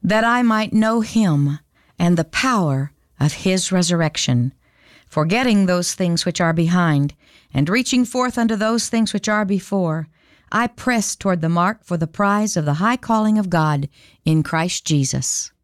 that I might know him and the power of his resurrection, forgetting those things which are behind, and reaching forth unto those things which are before, I press toward the mark for the prize of the high calling of God in Christ Jesus.